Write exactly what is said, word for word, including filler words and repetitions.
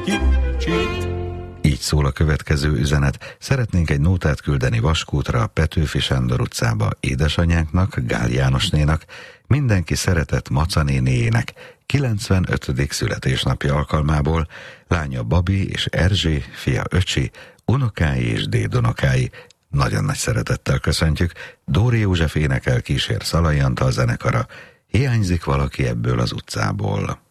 kicsit. Így szól a következő üzenet. Szeretnénk egy nótát küldeni Vaskútra, Petőfi Sándor utcába édesanyánknak, Gál Jánosnénak, mindenki szeretett Maca néniének kilencvenötödik születésnapja alkalmából, lánya Babi és Erzsé, fia Öcsi, unokái és dédunokái. Nagyon nagy szeretettel köszöntjük. Dóri József énekel, kísér Szalai Antal zenekara. Hiányzik valaki ebből az utcából.